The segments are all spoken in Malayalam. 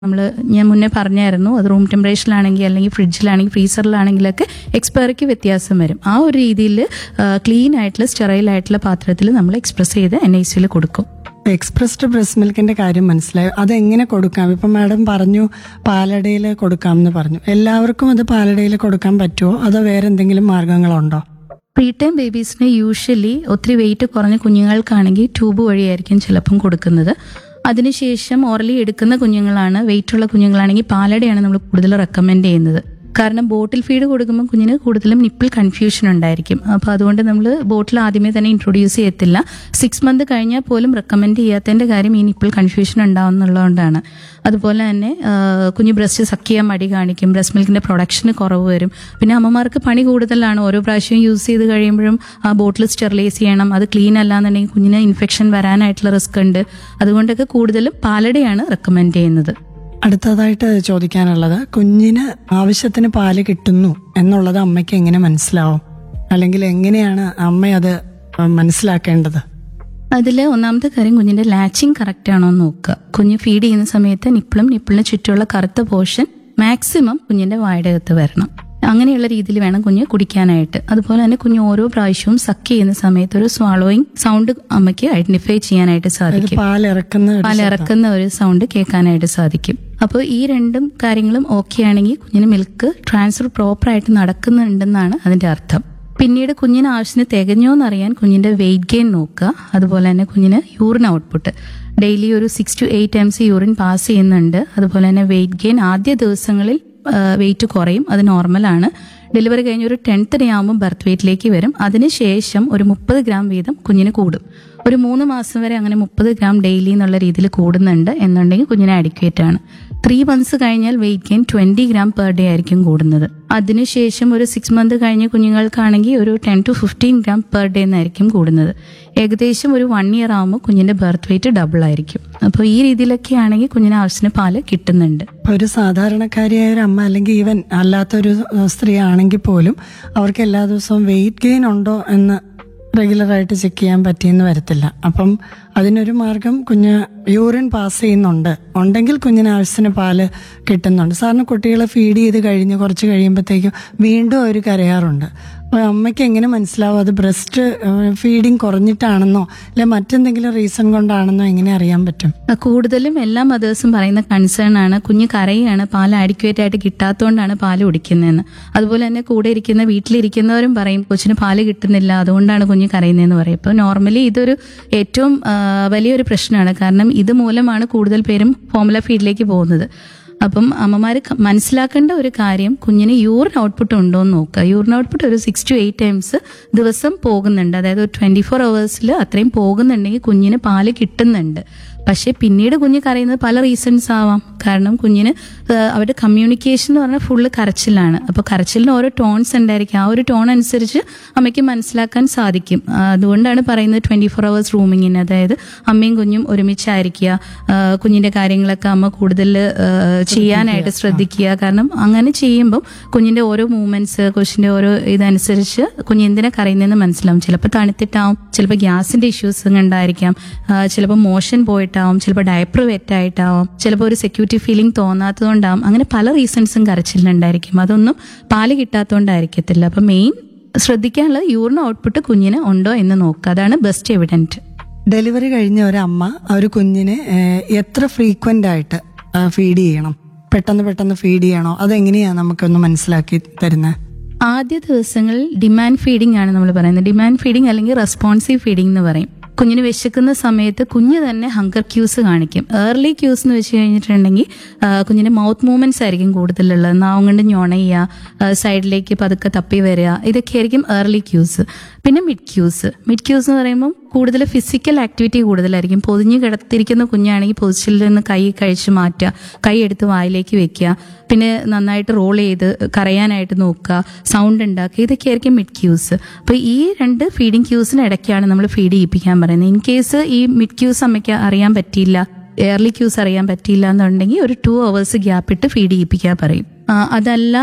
ഞാൻ മുന്നേ പറഞ്ഞായിരുന്നു, അത് റൂം ടെമ്പറേച്ചറിലാണെങ്കിൽ അല്ലെങ്കിൽ ഫ്രിഡ്ജിലാണെങ്കിൽ ഫ്രീസറിലാണെങ്കിലൊക്കെ എക്സ്പയറിക്ക് വ്യത്യാസം വരും. ആ ഒരു രീതിയിൽ ക്ലീൻ ആയിട്ടുള്ള സ്റ്റെറൈൽ ആയിട്ടുള്ള പാത്രത്തിൽ നമ്മൾ എക്സ്പ്രസ് ചെയ്ത് NICU കൊടുക്കും. എക്സ്പ്രസ്ഡ് ബ്രസ്റ്റ് മിൽക്കിന്റെ കാര്യം മനസ്സിലായി. അതെങ്ങനെ കൊടുക്കാം? ഇപ്പൊ മാഡം പറഞ്ഞു പാലടയിൽ കൊടുക്കാം എന്ന് പറഞ്ഞു. എല്ലാവർക്കും അത് പാലടയിൽ കൊടുക്കാൻ പറ്റുമോ, അതോ വേറെ എന്തെങ്കിലും മാർഗങ്ങളുണ്ടോ? പ്രീ ടൈം ബേബീസിന് യൂഷ്വലി ഒത്തിരി വെയിറ്റ് കുറഞ്ഞ കുഞ്ഞുങ്ങൾക്കാണെങ്കിൽ ട്യൂബ് വഴിയായിരിക്കും ചിലപ്പം കൊടുക്കുന്നത്. അതിനുശേഷം ഓറലി എടുക്കുന്ന കുഞ്ഞുങ്ങളാണ്, വെയിറ്റുള്ള കുഞ്ഞുങ്ങളാണെങ്കിൽ പാലടയാണ് നമ്മൾ കൂടുതൽ റെക്കമെൻഡ് ചെയ്യുന്നത്. കാരണം ബോട്ടിൽ ഫീഡ് കൊടുക്കുമ്പോൾ കുഞ്ഞിന് കൂടുതലും നിപ്പിൾ കൺഫ്യൂഷൻ ഉണ്ടായിരിക്കും. അപ്പോൾ അതുകൊണ്ട് നമ്മൾ ബോട്ടിൽ ആദ്യമേ തന്നെ ഇൻട്രൊഡ്യൂസ് ചെയ്യത്തില്ല. 6 മന്ത് കഴിഞ്ഞാൽ പോലും റെക്കമെൻഡ് ചെയ്യാത്തതിന്റെ കാര്യം ഈ നിപ്പിൾ കൺഫ്യൂഷൻ ഉണ്ടാവുന്നുള്ളതുകൊണ്ടാണ്. അതുപോലെ തന്നെ കുഞ്ഞ് ബ്രസ്റ്റ് സക്ക് ചെയ്യാൻ മടി കാണിക്കും, ബ്രസ്റ്റ് മിൽക്കിന്റെ പ്രൊഡക്ഷന് കുറവ് വരും. പിന്നെ അമ്മമാർക്ക് പണി കൂടുതലാണ്, ഓരോ പ്രാവശ്യം യൂസ് ചെയ്ത് കഴിയുമ്പോഴും ആ ബോട്ടിൽ സ്റ്റെറിലൈസ് ചെയ്യണം. അത് ക്ലീൻ അല്ലാന്നുണ്ടെങ്കിൽ കുഞ്ഞിന് ഇൻഫെക്ഷൻ വരാനായിട്ടുള്ള റിസ്ക് ഉണ്ട്. അതുകൊണ്ടൊക്കെ കൂടുതലും പാലടയാണ് റെക്കമെൻഡ് ചെയ്യുന്നത്. അടുത്തതായിട്ട് ചോദിക്കാനുള്ളത്, കുഞ്ഞിന് ആവശ്യത്തിന് പാല് കിട്ടുന്നു എന്നുള്ളത് അമ്മയ്ക്ക് എങ്ങനെ മനസ്സിലാവും, അല്ലെങ്കിൽ എങ്ങനെയാണ് അമ്മ അത് മനസ്സിലാക്കേണ്ടത്? അതിൽ ഒന്നാമത്തെ കാര്യം കുഞ്ഞിന്റെ ലാച്ചിങ് കറക്റ്റ് ആണോ എന്ന് നോക്കുക. കുഞ്ഞ് ഫീഡ് ചെയ്യുന്ന സമയത്ത് നിപ്പിളിന് ചുറ്റുമുള്ള കറുത്ത പോർഷൻ മാക്സിമം കുഞ്ഞിന്റെ വായുടെ അകത്ത് വരണം. അങ്ങനെയുള്ള രീതിയിൽ വേണം കുഞ്ഞ് കുടിക്കാനായിട്ട്. അതുപോലെ തന്നെ കുഞ്ഞ് ഓരോ പ്രാവശ്യവും സക്ക് ചെയ്യുന്ന സമയത്ത് ഒരു സ്വാളോയിങ് സൗണ്ട് അമ്മയ്ക്ക് ഐഡന്റിഫൈ ചെയ്യാനായിട്ട് സാധിക്കും. പാലിറക്കുന്ന ഒരു സൗണ്ട് കേൾക്കാനായിട്ട് സാധിക്കും. അപ്പോൾ ഈ രണ്ടും കാര്യങ്ങളും ഓക്കെ ആണെങ്കിൽ കുഞ്ഞിന് മിൽക്ക് ട്രാൻസ്ഫർ പ്രോപ്പറായിട്ട് നടക്കുന്നുണ്ടെന്നാണ് അതിന്റെ അർത്ഥം. പിന്നീട് കുഞ്ഞിന് ആവശ്യത്തിന് തികഞ്ഞോന്നറിയാൻ കുഞ്ഞിന്റെ വെയിറ്റ് ഗെയിൻ നോക്കുക. അതുപോലെ തന്നെ കുഞ്ഞിന് യൂറിൻ ഔട്ട്പുട്ട് ഡെയിലി ഒരു 6 to 8 times യൂറിൻ പാസ് ചെയ്യുന്നുണ്ട്. അതുപോലെ തന്നെ വെയിറ്റ് ഗെയിൻ ആദ്യ ദിവസങ്ങളിൽ വെയിറ്റ് കുറയും, അത് നോർമലാണ്. ഡെലിവറി കഴിഞ്ഞ് ഒരു 10th day ആകുമ്പോൾ ബർത്ത് വെയിറ്റിലേക്ക് വരും. അതിനുശേഷം ഒരു 30 gram വീതം കുഞ്ഞിന് കൂടും. ഒരു 3 മാസം വരെ അങ്ങനെ 30 gram ഡെയിലി എന്നുള്ള രീതിയിൽ കൂടുന്നുണ്ട് എന്നുണ്ടെങ്കിൽ കുഞ്ഞിന് അഡിക്വേറ്റ് ആണ്. 3 months കഴിഞ്ഞാൽ weight gain 20 gram per day ആയിരിക്കും കൂടുന്നത്. അതിനുശേഷം ഒരു 6 month കഴിഞ്ഞ കുഞ്ഞുങ്ങൾക്കാണെങ്കിൽ ഒരു 10 to 15 gram per day എന്നായിരിക്കും കൂടുന്നത്. ഏകദേശം ഒരു 1 year ആകുമ്പോൾ കുഞ്ഞിന്റെ ബർത്ത് വെയിറ്റ് ഡബിൾ ആയിരിക്കും. അപ്പോൾ ഈ രീതിയിലൊക്കെ ആണെങ്കിൽ കുഞ്ഞിന് ആവശ്യത്തിന് പാല് കിട്ടുന്നുണ്ട്. ഒരു സാധാരണക്കാരിയായ ഒരു അമ്മ അല്ലെങ്കിൽ ഈവൻ അല്ലാത്തൊരു സ്ത്രീ ആണെങ്കിൽ പോലും അവർക്ക് എല്ലാ ദിവസവും വെയിറ്റ് ഗെയിൻ ഉണ്ടോ എന്ന് റെഗുലറായിട്ട് ചെക്ക് ചെയ്യാൻ പറ്റിയെന്ന് വരത്തില്ല. അപ്പം അതിനൊരു മാർഗം, കുഞ്ഞ് യൂറിൻ പാസ് ചെയ്യുന്നുണ്ട് ഉണ്ടെങ്കിൽ കുഞ്ഞിന് ആവശ്യത്തിന് പാല് കിട്ടുന്നുണ്ട്. സാറിന് കുട്ടികളെ ഫീഡ് ചെയ്ത് കഴിഞ്ഞ് കുറച്ച് കഴിയുമ്പോഴത്തേക്കും വീണ്ടും അവർ കരയാറുണ്ട്. അപ്പോൾ അമ്മയ്ക്ക് എങ്ങനെ മനസ്സിലാവും അത് ബ്രസ്റ്റ് ഫീഡിങ് കുറഞ്ഞിട്ടാണെന്നോ അല്ലെ മറ്റെന്തെങ്കിലും റീസൺ കൊണ്ടാണെന്നോ എങ്ങനെ അറിയാൻ പറ്റും? കൂടുതലും എല്ലാ മദേഴ്സും പറയുന്ന കൺസേൺ ആണ്, കുഞ്ഞ് കരയാണ്, പാല് ആഡിക്വേറ്റ് ആയിട്ട് കിട്ടാത്തതുകൊണ്ടാണ് പാല് കുടിക്കുന്നതെന്ന്. അതുപോലെ തന്നെ കൂടെ ഇരിക്കുന്ന വീട്ടിലിരിക്കുന്നവരും പറയും കൊച്ചിന് പാല് കിട്ടുന്നില്ല, അതുകൊണ്ടാണ് കുഞ്ഞ് കരയുന്നതെന്ന് പറയും. ഇപ്പോൾ നോർമലി ഇതൊരു ഏറ്റവും വലിയൊരു പ്രശ്നമാണ്. കാരണം ഇത് മൂലമാണ് കൂടുതൽ പേരും ഫോർമുല ഫീഡിലേക്ക് പോകുന്നത്. അപ്പം അമ്മമാർ മനസ്സിലാക്കേണ്ട ഒരു കാര്യം, കുഞ്ഞിന് യൂറിൻ ഔട്ട്പുട്ട് ഉണ്ടോ എന്ന് നോക്കുക. യൂറിൻ ഔട്ട്പുട്ട് ഒരു 6 to 8 times ദിവസം പോകുന്നുണ്ട്. അതായത് ഒരു 24 hours അത്രയും പോകുന്നുണ്ടെങ്കിൽ കുഞ്ഞിന് പാല് കിട്ടുന്നുണ്ട്. പക്ഷെ പിന്നീട് കുഞ്ഞ് കരയുന്നത് പല റീസൺസ് ആവാം. കാരണം കുഞ്ഞിന് അവരുടെ കമ്മ്യൂണിക്കേഷൻ എന്ന് പറഞ്ഞാൽ ഫുള്ള് കരച്ചിലാണ്. അപ്പോൾ കരച്ചിലിന് ഓരോ ടോൺസ് ഉണ്ടായിരിക്കും. ആ ഒരു ടോൺ അനുസരിച്ച് അമ്മയ്ക്ക് മനസ്സിലാക്കാൻ സാധിക്കും. അതുകൊണ്ടാണ് പറയുന്നത് 24 hours റൂമിങ്ങിന്, അതായത് അമ്മയും കുഞ്ഞും ഒരുമിച്ചായിരിക്കുക. കുഞ്ഞിന്റെ കാര്യങ്ങളൊക്കെ അമ്മ കൂടുതൽ ചെയ്യാനായിട്ട് ശ്രദ്ധിക്കുക. കാരണം അങ്ങനെ ചെയ്യുമ്പം കുഞ്ഞിന്റെ ഓരോ മൂവ്മെന്റ്സ്, കൊച്ചിന്റെ ഓരോ ഇതനുസരിച്ച് കുഞ്ഞ് എന്തിനാ കരയുന്നതെന്ന് മനസ്സിലാവും. ചിലപ്പോൾ തണുത്തിട്ടാവും, ചിലപ്പോൾ ഗ്യാസിന്റെ ഇഷ്യൂസ് ഉണ്ടായിരിക്കാം, ചിലപ്പോൾ മോഷൻ പോയിട്ടാവും, ചിലപ്പോൾ ഡയപ്പർ വെറ്റായിട്ടാവും, ചിലപ്പോൾ ഒരു സെക്യൂരിറ്റി ഫീലിംഗ് തോന്നാത്തതുകൊണ്ടാവും. അങ്ങനെ പല റീസൺസും കരച്ചിലുണ്ടായിരിക്കും. അതൊന്നും പാല് കിട്ടാത്തതുകൊണ്ടായിരിക്കത്തില്ല. അപ്പൊ മെയിൻ ശ്രദ്ധിക്കാനുള്ളത് യൂറിൻ ഔട്ട്പുട്ട് കുഞ്ഞിന് ഉണ്ടോ എന്ന് നോക്കുക. അതാണ് ബെസ്റ്റ് എവിഡന്റ്. ഡെലിവറി കഴിഞ്ഞ ഒരമ്മ ഒരു കുഞ്ഞിനെ എത്ര ഫ്രീക്വന്റ് ആയിട്ട് ഫീഡ് ചെയ്യണം? പെട്ടെന്ന് ഫീഡ് ചെയ്യണോ? അതെങ്ങനെയാണ് നമുക്കൊന്ന് മനസ്സിലാക്കി തരുന്നത്? ആദ്യ ദിവസങ്ങളിൽ ഡിമാൻഡ് ഫീഡിംഗ് ആണ് നമ്മൾ പറയുന്നത്. ഡിമാൻഡ് ഫീഡിംഗ് അല്ലെങ്കിൽ റെസ്പോൺസീവ് ഫീഡിംഗ് എന്ന് പറയും. കുഞ്ഞിന് വിശക്കുന്ന സമയത്ത് കുഞ്ഞ് തന്നെ ഹങ്കർ ക്യൂസ് കാണിക്കും. ഏർലി ക്യൂസ് എന്ന് വെച്ച് കഴിഞ്ഞിട്ടുണ്ടെങ്കിൽ കുഞ്ഞിന്റെ മൗത്ത് മൂവ്മെന്റ്സ് ആയിരിക്കും കൂടുതലുള്ളത്. നാവും കൊണ്ട് ഞൊണയുക, സൈഡിലേക്ക് പതുക്കെ തപ്പി വരിക, ഇതൊക്കെ ആയിരിക്കും ഏർലി ക്യൂസ്. പിന്നെ മിഡ് ക്യൂസ് എന്ന് പറയുമ്പോൾ കൂടുതൽ ഫിസിക്കൽ ആക്ടിവിറ്റി കൂടുതലായിരിക്കും. പൊതിഞ്ഞ് കിടത്തിരിക്കുന്ന കുഞ്ഞാണെങ്കിൽ പൊസിഷനിൽ നിന്ന് കൈ കഴിച്ച് മാറ്റുക, കൈ എടുത്ത് വായിലേക്ക് വെക്കുക, പിന്നെ നന്നായിട്ട് റോൾ ചെയ്ത് കരയാനായിട്ട് നോക്കുക, സൗണ്ട് ഉണ്ടാക്കുക, ഇതൊക്കെ ആയിരിക്കും മിഡ് ക്യൂസ്. അപ്പോൾ ഈ 2 ഫീഡിങ് ക്യൂസിന് ഇടയ്ക്കാണ് നമ്മൾ ഫീഡ് ചെയ്യിപ്പിക്കാൻ പറയുന്നത്. ഇൻ കേസ് ഈ മിഡ് ക്യൂസ് അമ്മയ്ക്ക് അറിയാൻ പറ്റിയില്ല, ഏർലി ക്യൂസ് അറിയാൻ പറ്റിയില്ല എന്നുണ്ടെങ്കിൽ ഒരു 2 hours ഗ്യാപ്പ് ഇട്ട് ഫീഡ് ചെയ്യിപ്പിക്കാൻ പറയും. അതല്ല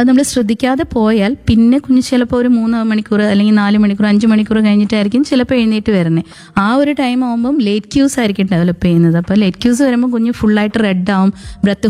അത് നമ്മൾ ശ്രദ്ധിക്കാതെ പോയാൽ പിന്നെ കുഞ്ഞ് ചിലപ്പോൾ ഒരു 3 മണിക്കൂർ അല്ലെങ്കിൽ 4 മണിക്കൂർ 5 മണിക്കൂർ കഴിഞ്ഞിട്ടായിരിക്കും ചിലപ്പോൾ എഴുന്നേറ്റ് വരുന്നത്. ആ ഒരു ടൈം ആകുമ്പം ലേറ്റ് ക്യൂസ് ആയിരിക്കും ഡെവലപ്പ് ചെയ്യുന്നത്. അപ്പോൾ ലേറ്റ് ക്യൂസ് വരുമ്പോൾ കുഞ്ഞ് ഫുള്ളായിട്ട് റെഡ് ആവും, ബ്രത്ത്